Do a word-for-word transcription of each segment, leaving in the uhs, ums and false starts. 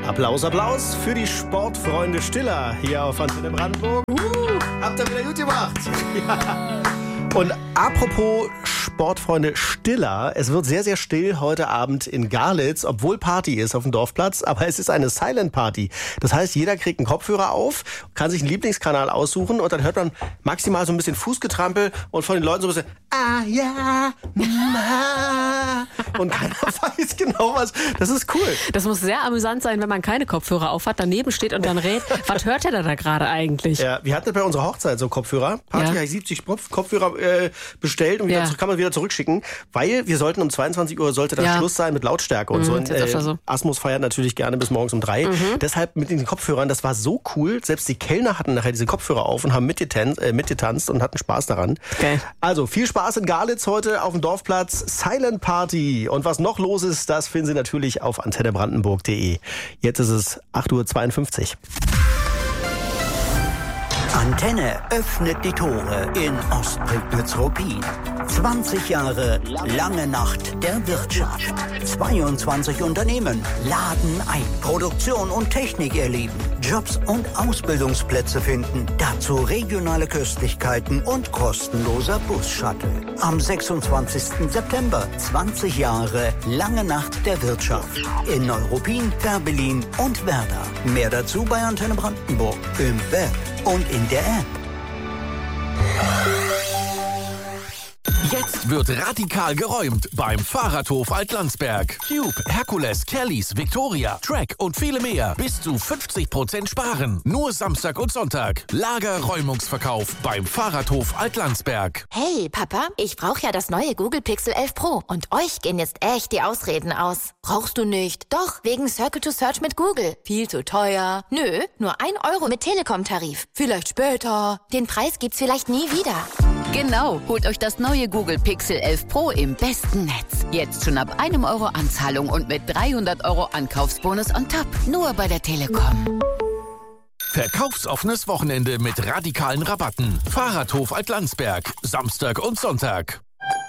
Applaus, Applaus für die Sportfreunde Stiller hier auf Antenne Brandenburg. Uh, habt ihr wieder gut gemacht. Ja. Und apropos Sportfreunde Stiller, es wird sehr, sehr still heute Abend in Garlitz, obwohl Party ist auf dem Dorfplatz, aber es ist eine Silent Party. Das heißt, jeder kriegt einen Kopfhörer auf, kann sich einen Lieblingskanal aussuchen und dann hört man maximal so ein bisschen Fußgetrampel und von den Leuten so ein bisschen ah ja, ma. Und keiner weiß genau was. Das ist cool. Das muss sehr amüsant sein, wenn man keine Kopfhörer auf hat, daneben steht und dann rät, was hört er da gerade eigentlich? Ja, wir hatten bei unserer Hochzeit so Kopfhörer. Party, ja. habe ich siebzig Kopfhörer äh, bestellt und wieder, ja. kann man wieder zurückschicken, weil wir sollten um zweiundzwanzig Uhr sollte dann ja. Schluss sein mit Lautstärke und mhm, so. Und, äh, so. Asmus feiert natürlich gerne bis morgens um drei. Mhm. Deshalb mit den Kopfhörern, das war so cool. Selbst die Kellner hatten nachher diese Kopfhörer auf und haben mitgetanzt, äh, mitgetanzt und hatten Spaß daran. Okay. Also viel Spaß in Garlitz heute auf dem Dorfplatz. Silent Party. Und was noch los ist, das finden Sie natürlich auf antenne brandenburg punkt de. Jetzt ist es acht Uhr zweiundfünfzig. Antenne öffnet die Tore in Ostprignitz-Ruppin. zwanzig Jahre lange Nacht der Wirtschaft. zweiundzwanzig Unternehmen laden ein. Produktion und Technik erleben. Jobs und Ausbildungsplätze finden. Dazu regionale Köstlichkeiten und kostenloser Bus-Shuttle. Am sechsundzwanzigsten September. zwanzig Jahre lange Nacht der Wirtschaft. In Neuruppin, Fährberlin und Werder. Mehr dazu bei Antenne Brandenburg. Im Web und in der App. Jetzt wird radikal geräumt beim Fahrradhof Altlandsberg. Cube, Herkules, Kellys, Victoria, Track und viele mehr. Bis zu fünfzig Prozent sparen. Nur Samstag und Sonntag. Lagerräumungsverkauf beim Fahrradhof Altlandsberg. Hey Papa, ich brauche ja das neue Google Pixel elf Pro. Und euch gehen jetzt echt die Ausreden aus. Brauchst du nicht? Doch, wegen Circle to Search mit Google. Viel zu teuer. Nö, nur ein Euro mit Telekom-Tarif. Vielleicht später. Den Preis gibt's vielleicht nie wieder. Genau, holt euch das neue Google Pixel elf Pro im besten Netz. Jetzt schon ab einem Euro Anzahlung und mit dreihundert Euro Ankaufsbonus on top. Nur bei der Telekom. Verkaufsoffenes Wochenende mit radikalen Rabatten. Fahrradhof Altlandsberg. Samstag und Sonntag.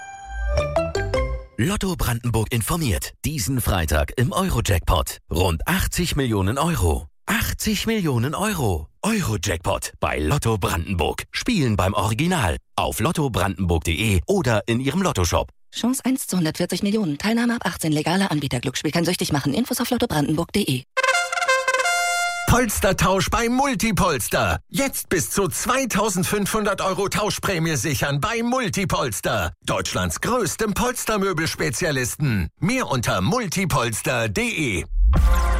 Lotto Brandenburg informiert. Diesen Freitag im Euro-Jackpot. Rund achtzig Millionen Euro. achtzig Millionen Euro. Euro-Jackpot bei Lotto Brandenburg. Spielen beim Original. Auf lotto brandenburg punkt de oder in Ihrem Lottoshop. Chance eins zu hundertvierzig Millionen. Teilnahme ab achtzehn. Legaler Anbieter. Glücksspiel kann süchtig machen. Infos auf lotto brandenburg punkt de. Polstertausch bei Multipolster. Jetzt bis zu zweitausendfünfhundert Euro Tauschprämie sichern bei Multipolster. Deutschlands größtem Polstermöbelspezialisten. Mehr unter multipolster punkt de.